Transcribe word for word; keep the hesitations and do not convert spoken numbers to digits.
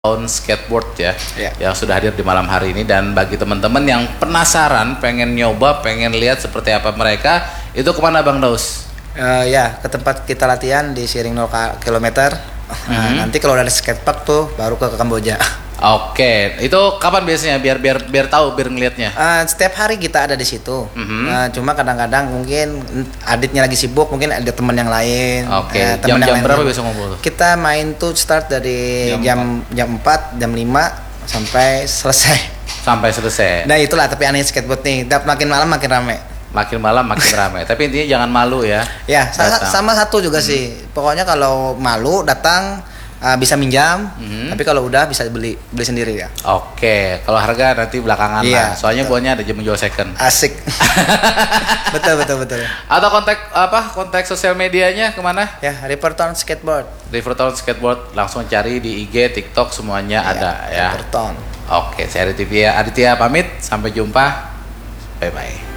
Tahun skateboard ya, Ya. yang sudah hadir di malam hari ini. Dan bagi teman-teman yang penasaran, pengen nyoba, pengen lihat seperti apa mereka, itu kemana Bang Daus? Uh, ya, ke tempat kita latihan di Siring nol kilometer. Nah, Mhm. nanti kalau udah ada skatepark tuh baru ke Kamboja. Oke, itu kapan biasanya biar biar biar tahu, biar ngelihatnya? Uh, setiap hari kita ada di situ. Mhm. Uh, cuma kadang-kadang mungkin aditnya lagi sibuk, mungkin ada teman yang lain. Oke, uh, teman jam-jam yang lain berapa juga. biasa ngumpul tuh? Kita main tuh start dari Jam jam jam empat, jam lima sampai selesai. Sampai selesai. Nah, itulah tapi aneh skateboard nih. Dap makin malam makin rame. Makin malam makin ramai. Tapi intinya jangan malu ya. Ya, sa- Datang. sama satu juga sih. Pokoknya kalau malu datang uh, bisa minjam, Mhm. tapi kalau udah bisa beli beli sendiri ya. Oke, kalau harga nanti belakangan lah. Iya, Soalnya betul. buahnya ada jam jual second. Asik. betul betul betul. Atau kontak apa? Kontak sosial medianya kemana? Ya, Riverton Skateboard. Riverton Skateboard, langsung cari di I G, TikTok semuanya ada ya. Riverton. Oke, saya Aditya, Aditya pamit, sampai jumpa. Bye bye.